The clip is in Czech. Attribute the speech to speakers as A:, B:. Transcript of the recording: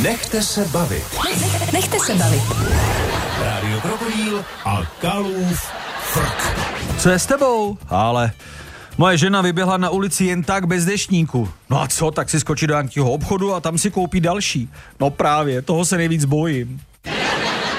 A: Nechte se bavit.
B: Nechte se bavit.
A: Rádio Krokodýl a Kalův frk.
C: Co je s tebou? Ale moje žena vyběhla na ulici jen tak bez deštníku. No a co, tak si skočí do nějakého obchodu a tam si koupí další. No právě, toho se nejvíc bojím.